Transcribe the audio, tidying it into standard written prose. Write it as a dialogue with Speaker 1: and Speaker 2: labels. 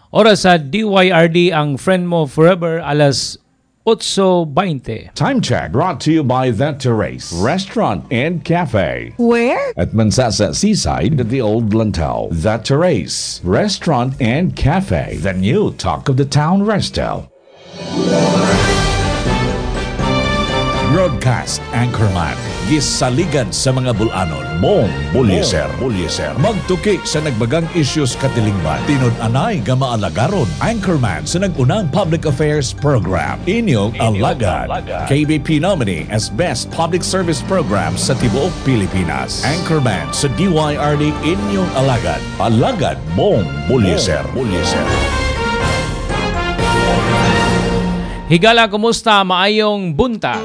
Speaker 1: Oras sa DYRD ang Friend Mo Forever, alas 8:20.
Speaker 2: Time check brought to you by The Terrace Restaurant and Cafe.
Speaker 3: Where?
Speaker 2: At Mansasa Seaside at the Old Lantau. The Terrace Restaurant and Cafe. The new talk of the town resto. Broadcast Anchorman. Gisaligan sa mga bulanon. Mong Bulyeser. Magtuki sa nagbagang issues katilingban. Tinud-anay ga maalagaron. Anchorman sa nagunang public affairs program. Inyong Alagad. KBP nominee as Best Public Service Program sa Tibuok Pilipinas. Anchorman sa DYRD Inyong Alagad. Alagad Mong Bulyeser.
Speaker 1: Higala, kumusta? Maayong buntag.